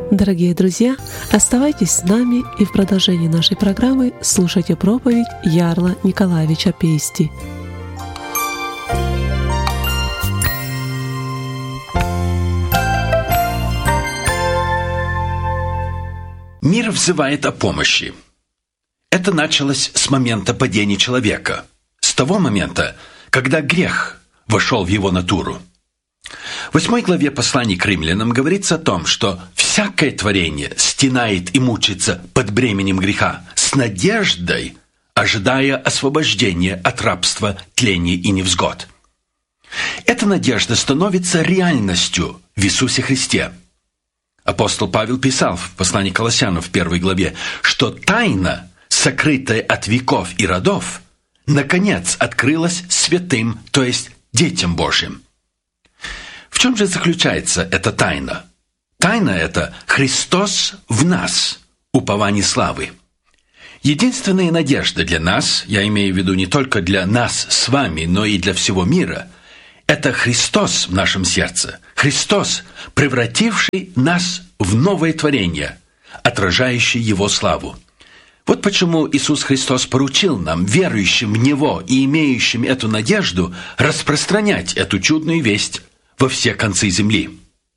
Дорогие друзья, оставайтесь с нами и в продолжении нашей программы слушайте проповедь Ярла Николаевича Пейсти. Мир взывает о помощи. Это началось с момента падения человека, с того момента, когда грех вошел в его натуру. В 8 главе послания к римлянам говорится о том, что всякое творение стенает и мучится под бременем греха, с надеждой, ожидая освобождения от рабства, тления и невзгод. Эта надежда становится реальностью в Иисусе Христе. Апостол Павел писал в послании к Колоссянам в 1 главе, что тайна, сокрытая от веков и родов, наконец открылась святым, то есть детям Божьим. В чем же заключается эта тайна? Тайна – это Христос в нас, упование славы. Единственная надежда для нас, я имею в виду не только для нас с вами, но и для всего мира – это Христос в нашем сердце. Христос, превративший нас в новое творение, отражающее Его славу. Вот почему Иисус Христос поручил нам, верующим в Него и имеющим эту надежду, распространять эту чудную весть во все концы земли.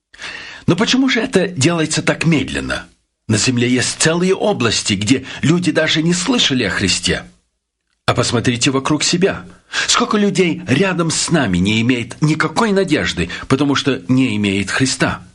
Но почему же это делается так медленно? На земле есть целые области, где люди даже не слышали о Христе. А посмотрите вокруг себя. Сколько людей рядом с нами не имеет никакой надежды, потому что не имеет Христа.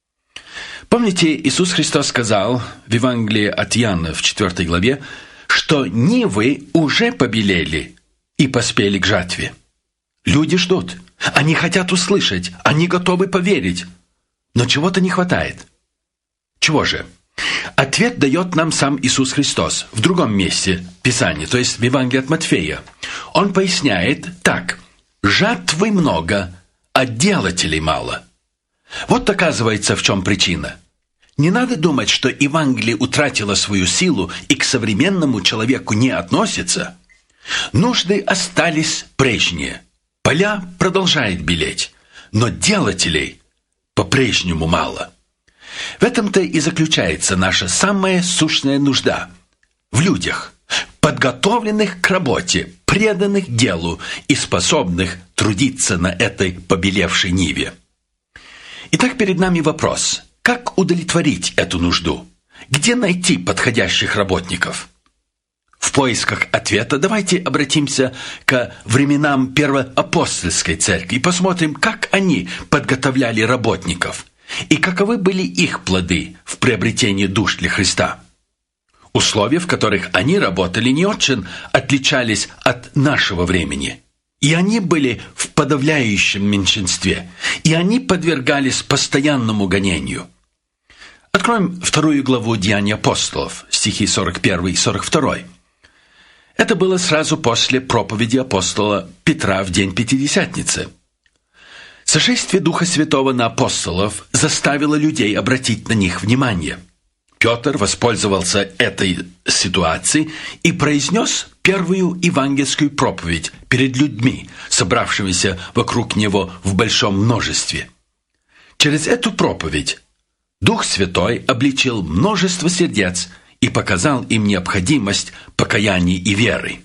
Помните, Иисус Христос сказал в Евангелии от Иоанна в 4 главе, что нивы уже побелели и поспели к жатве. Люди ждут, они хотят услышать, они готовы поверить, но чего-то не хватает. Чего же? Ответ дает нам сам Иисус Христос в другом месте Писания, то есть в Евангелии от Матфея. Он поясняет так: «Жатвы много, а делателей мало». Вот оказывается, в чем причина. Не надо думать, что Евангелие утратило свою силу и к современному человеку не относится. Нужды остались прежние. Поля продолжают белеть, но делателей по-прежнему мало. В этом-то и заключается наша самая сущная нужда в людях, подготовленных к работе, преданных делу и способных трудиться на этой побелевшей ниве. Итак, перед нами вопрос: как удовлетворить эту нужду? Где найти подходящих работников? В поисках ответа давайте обратимся к временам первоапостольской церкви и посмотрим, как они подготовляли работников и каковы были их плоды в приобретении душ для Христа. Условия, в которых они работали, не очень отличались от нашего времени. И они были в подавляющем меньшинстве, и они подвергались постоянному гонению. Откроем 2 главу Деяний апостолов, стихи 41 и 42. Это было сразу после проповеди апостола Петра в день Пятидесятницы. Сошествие Духа Святого на апостолов заставило людей обратить на них внимание. Петр воспользовался этой ситуацией и произнес первую евангельскую проповедь перед людьми, собравшимися вокруг него в большом множестве. Через эту проповедь Дух Святой обличил множество сердец и показал им необходимость покаяния и веры.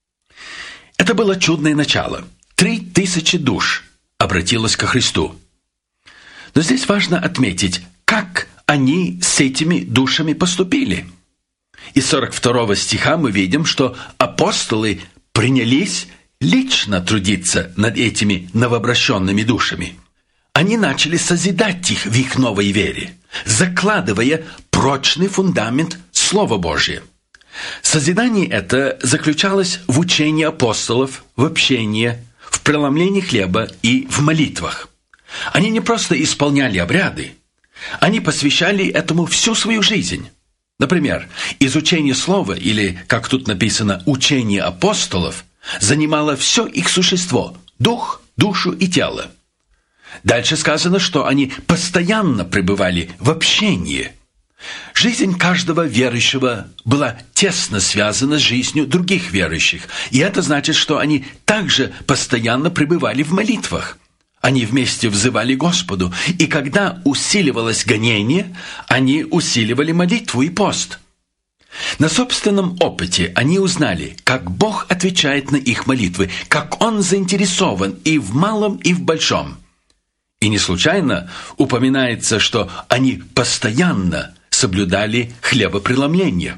Это было чудное начало. 3000 душ обратилось ко Христу. Но здесь важно отметить, как они с этими душами поступили. Из 42 стиха мы видим, что апостолы принялись лично трудиться над этими новообращенными душами. Они начали созидать их в их новой вере, закладывая прочный фундамент Слова Божия. Созидание это заключалось в учении апостолов, в общении, в преломлении хлеба и в молитвах. Они не просто исполняли обряды, они посвящали этому всю свою жизнь. Например, изучение слова, или, как тут написано, учение апостолов, занимало все их существо – дух, душу и тело. Дальше сказано, что они постоянно пребывали в общении. Жизнь каждого верующего была тесно связана с жизнью других верующих, и это значит, что они также постоянно пребывали в молитвах. Они вместе взывали Господу, и когда усиливалось гонение, они усиливали молитву и пост. На собственном опыте они узнали, как Бог отвечает на их молитвы, как Он заинтересован и в малом, и в большом. И не случайно упоминается, что они постоянно соблюдали хлебопреломление.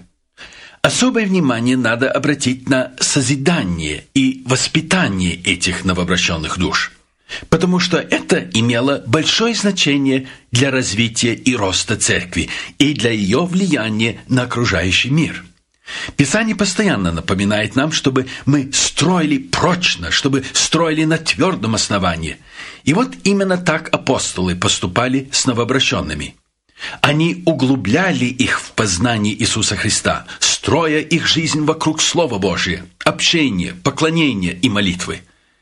Особое внимание надо обратить на созидание и воспитание этих новообращенных душ, потому что это имело большое значение для развития и роста церкви и для ее влияния на окружающий мир. Писание постоянно напоминает нам, чтобы мы строили прочно, чтобы строили на твердом основании. И вот именно так апостолы поступали с новообращенными. Они углубляли их в познание Иисуса Христа, строя их жизнь вокруг Слова Божия, общения, поклонения и молитвы.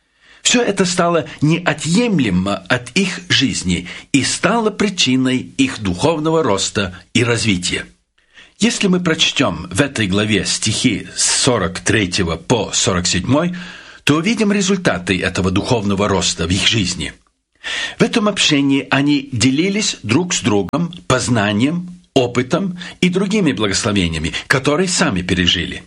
Все это стало неотъемлемо от их жизни и стало причиной их духовного роста и развития. Если мы прочтем в этой главе стихи с 43 по 47, то увидим результаты этого духовного роста в их жизни. В этом общении они делились друг с другом познанием, опытом и другими благословениями, которые сами пережили.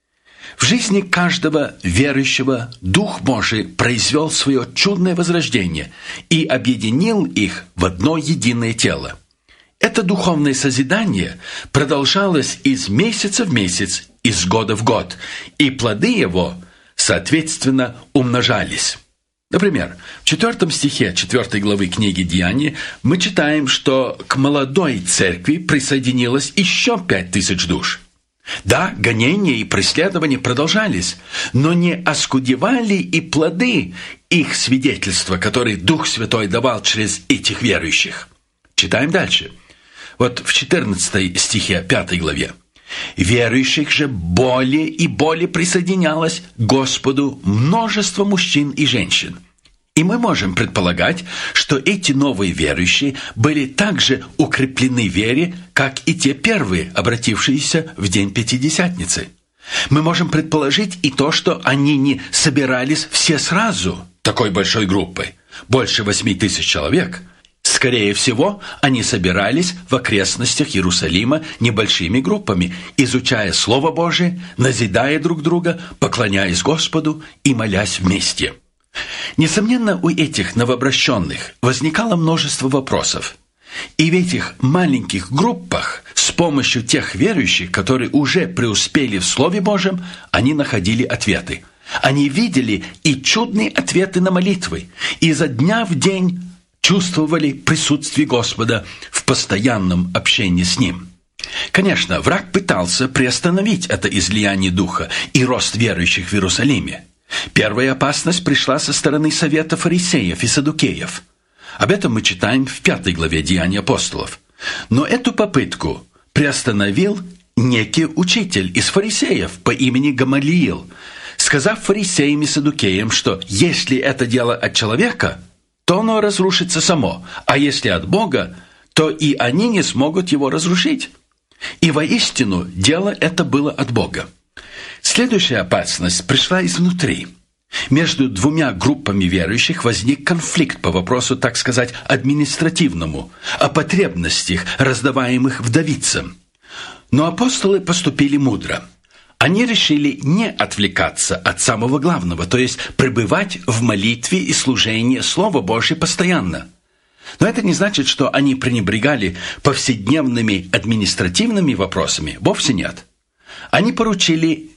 В жизни каждого верующего Дух Божий произвел свое чудное возрождение и объединил их в одно единое тело. Это духовное созидание продолжалось из месяца в месяц, из года в год, и плоды его, соответственно, умножались. Например, в 4 стихе 4 главы книги «Деяния» мы читаем, что к молодой церкви присоединилось еще 5000 душ. Да, гонения и преследования продолжались, но не оскудевали и плоды их свидетельства, которые Дух Святой давал через этих верующих. Читаем дальше. Вот в 14 стихе 5 главе. «Верующих же более и более присоединялось к Господу множество мужчин и женщин». И мы можем предполагать, что эти новые верующие были так же укреплены в вере, как и те первые, обратившиеся в день Пятидесятницы. Мы можем предположить и то, что они не собирались все сразу такой большой группой, больше 8000 человек. Скорее всего, они собирались в окрестностях Иерусалима небольшими группами, изучая Слово Божие, назидая друг друга, поклоняясь Господу и молясь вместе. Несомненно, у этих новообращенных возникало множество вопросов. И в этих маленьких группах с помощью тех верующих, которые уже преуспели в Слове Божьем, они находили ответы. Они видели и чудные ответы на молитвы, и изо дня в день чувствовали присутствие Господа в постоянном общении с Ним. Конечно, враг пытался приостановить это излияние Духа и рост верующих в Иерусалиме. Первая опасность пришла со стороны совета фарисеев и саддукеев. Об этом мы читаем в 5 главе Деяний апостолов. Но эту попытку приостановил некий учитель из фарисеев по имени Гамалиил, сказав фарисеям и саддукеям, что если это дело от человека, то оно разрушится само, а если от Бога, то и они не смогут его разрушить. И воистину дело это было от Бога. Следующая опасность пришла изнутри. Между двумя группами верующих возник конфликт по вопросу, так сказать, административному, о потребностях, раздаваемых вдовицам. Но апостолы поступили мудро. Они решили не отвлекаться от самого главного, то есть пребывать в молитве и служении Слова Божьего постоянно. Но это не значит, что они пренебрегали повседневными административными вопросами. Вовсе нет. Они поручили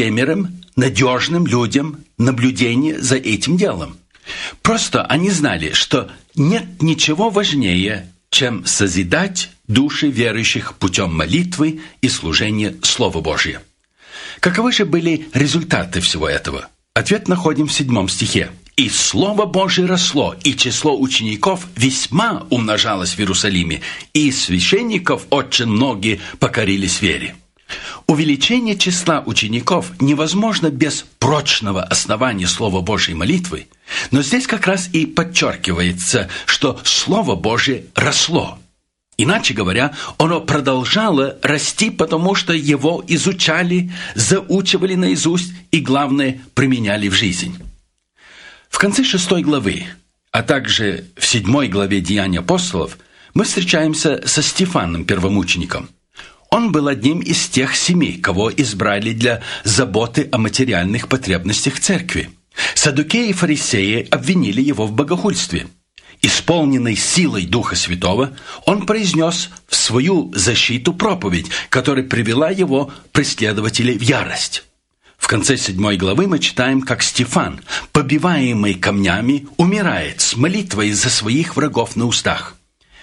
7 надежным людям наблюдение за этим делом. Просто они знали, что нет ничего важнее, чем созидать души верующих путем молитвы и служения Слова Божия. Каковы же были результаты всего этого? Ответ находим в 7 стихе. «И Слово Божие росло, и число учеников весьма умножалось в Иерусалиме, и священников очень многие покорились вере». Увеличение числа учеников невозможно без прочного основания Слова Божьей молитвы, но здесь как раз и подчеркивается, что Слово Божие росло. Иначе говоря, оно продолжало расти, потому что его изучали, заучивали наизусть и, главное, применяли в жизнь. В конце 6 главы а также в 7 главе Деяний апостолов, мы встречаемся со Стефаном, первомучеником. Он был одним из тех 7, кого избрали для заботы о материальных потребностях церкви. Саддукеи и фарисеи обвинили его в богохульстве. Исполненный силой Духа Святого, он произнес в свою защиту проповедь, которая привела его преследователей в ярость. В конце 7 главы мы читаем, как Стефан, побиваемый камнями, умирает с молитвой за своих врагов на устах.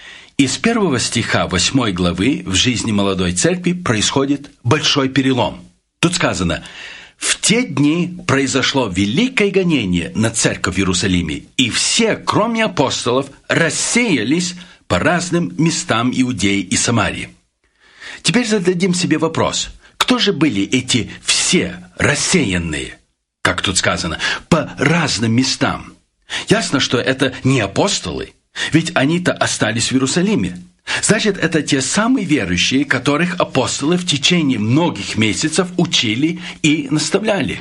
Из 1 стиха 8 главы в жизни молодой церкви происходит большой перелом. Тут сказано: «В те дни произошло великое гонение на церковь в Иерусалиме, и все, кроме апостолов, рассеялись по разным местам Иудеи и Самарии». Теперь зададим себе вопрос: кто же были эти все рассеянные, как тут сказано, по разным местам? Ясно, что это не апостолы, ведь они-то остались в Иерусалиме. Значит, это те самые верующие, которых апостолы в течение многих месяцев учили и наставляли.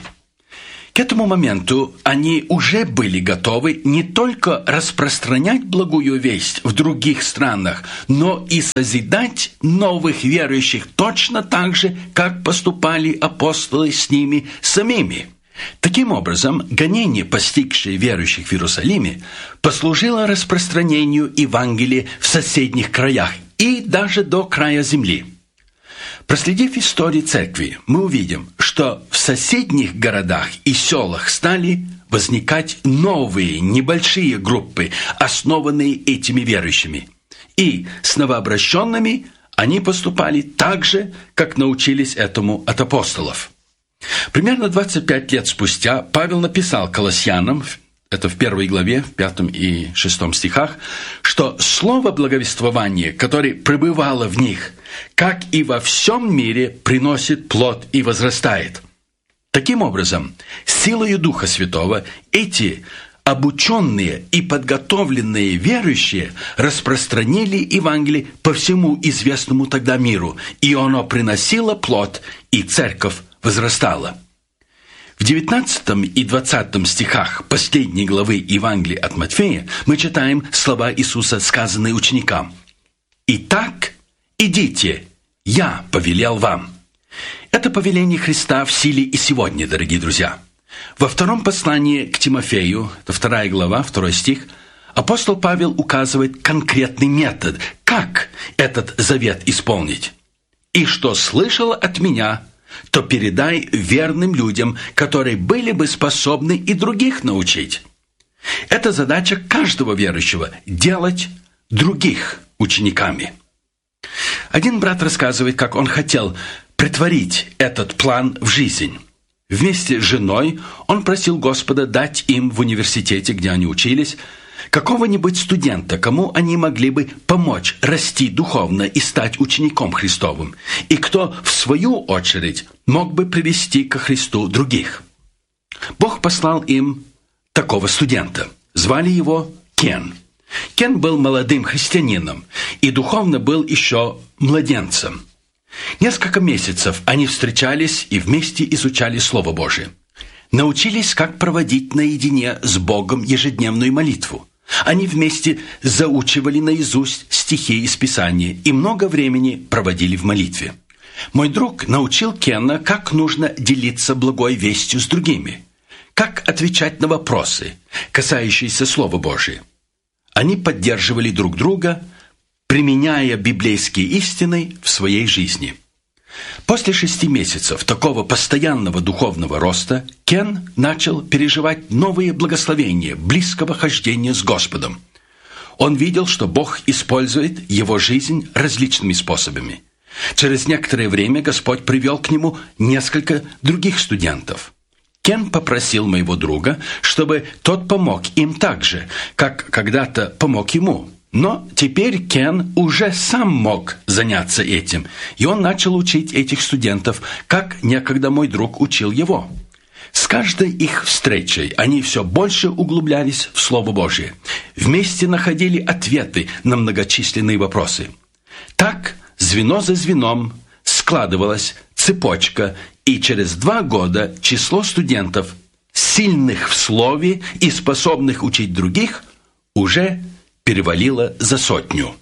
К этому моменту они уже были готовы не только распространять благую весть в других странах, но и созидать новых верующих точно так же, как поступали апостолы с ними самими. Таким образом, гонение, постигшее верующих в Иерусалиме, послужило распространению Евангелия в соседних краях и даже до края земли. Проследив историю церкви, мы увидим, что в соседних городах и селах стали возникать новые небольшие группы, основанные этими верующими. И с новообращенными они поступали так же, как научились этому от апостолов. Примерно 25 лет спустя Павел написал Колоссянам, это в 1 главе, в 5 и 6 стихах, что слово благовествования, которое пребывало в них, как и во всем мире, приносит плод и возрастает. Таким образом, силою Духа Святого эти обученные и подготовленные верующие распространили Евангелие по всему известному тогда миру, и оно приносило плод, и церковь возрастала. В 19 и 20 стихах последней главы Евангелия от Матфея мы читаем слова Иисуса, сказанные ученикам: «Итак, идите, я повелел вам». Это повеление Христа в силе и сегодня, дорогие друзья. Во втором послании к Тимофею, это 2 глава, 2 стих, апостол Павел указывает конкретный метод, как этот завет исполнить. «И что слышал от меня, то передай верным людям, которые были бы способны и других научить». Это задача каждого верующего – делать других учениками. Один брат рассказывает, как он хотел претворить этот план в жизнь. Вместе с женой он просил Господа дать им в университете, где они учились, какого-нибудь студента, кому они могли бы помочь расти духовно и стать учеником Христовым, и кто, в свою очередь, мог бы привести ко Христу других. Бог послал им такого студента. Звали его Кен. Кен был молодым христианином и духовно был еще младенцем. Несколько месяцев они встречались и вместе изучали Слово Божие. Научились, как проводить наедине с Богом ежедневную молитву. Они вместе заучивали наизусть стихи из Писания и много времени проводили в молитве. Мой друг научил Кена, как нужно делиться благой вестью с другими, как отвечать на вопросы, касающиеся Слова Божия. Они поддерживали друг друга, применяя библейские истины в своей жизни. После 6 месяцев такого постоянного духовного роста Кен начал переживать новые благословения близкого хождения с Господом. Он видел, что Бог использует его жизнь различными способами. Через некоторое время Господь привел к нему несколько других студентов. Кен попросил моего друга, чтобы тот помог им так же, как когда-то помог ему. Но теперь Кен уже сам мог заняться этим, и он начал учить этих студентов, как некогда мой друг учил его. С каждой их встречей они все больше углублялись в Слово Божие, вместе находили ответы на многочисленные вопросы. Так, звено за звеном складывалась цепочка, и через 2 года число студентов, сильных в слове и способных учить других, уже перевалило за 100.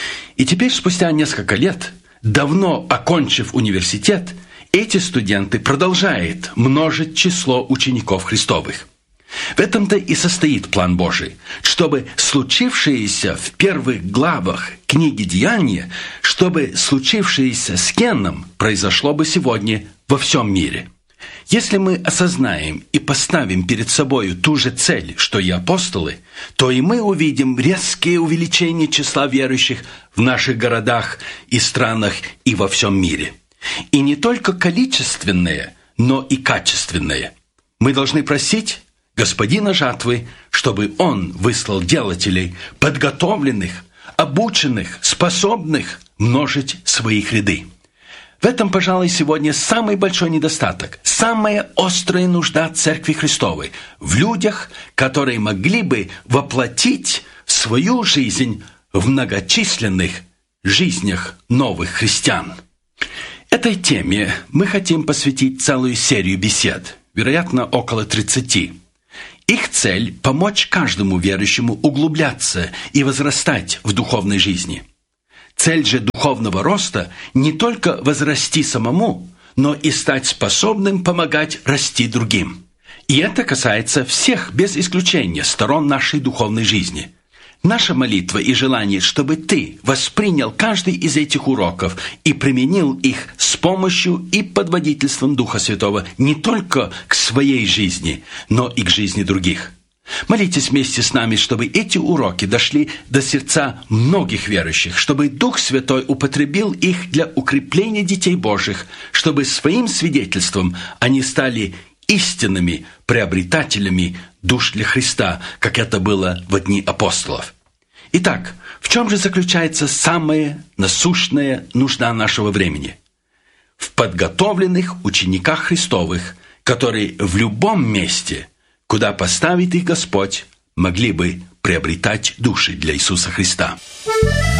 И теперь, спустя несколько лет, давно окончив университет, эти студенты продолжают множить число учеников Христовых. В этом-то и состоит план Божий, чтобы случившееся в первых главах книги «Деяния», чтобы случившееся с Кеном произошло бы сегодня во всем мире. Если мы осознаем и поставим перед собой ту же цель, что и апостолы, то и мы увидим резкое увеличение числа верующих в наших городах и странах и во всем мире. И не только количественное, но и качественное. Мы должны просить Господина жатвы, чтобы Он выслал делателей, подготовленных, обученных, способных множить свои ряды. В этом, пожалуй, сегодня самый большой недостаток, самая острая нужда Церкви Христовой в людях, которые могли бы воплотить свою жизнь в многочисленных жизнях новых христиан. Этой теме мы хотим посвятить целую серию бесед, вероятно, около 30. Их цель – помочь каждому верующему углубляться и возрастать в духовной жизни. Цель же духовного роста – не только возрасти самому, но и стать способным помогать расти другим. И это касается всех, без исключения, сторон нашей духовной жизни. Наша молитва и желание, чтобы ты воспринял каждый из этих уроков и применил их с помощью и под водительством Духа Святого не только к своей жизни, но и к жизни других. Молитесь вместе с нами, чтобы эти уроки дошли до сердца многих верующих, чтобы Дух Святой употребил их для укрепления детей Божьих, чтобы своим свидетельством они стали истинными приобретателями душ для Христа, как это было в дни апостолов. Итак, в чем же заключается самая насущная нужда нашего времени? В подготовленных учениках Христовых, которые в любом месте, куда поставит их Господь, могли бы приобретать души для Иисуса Христа.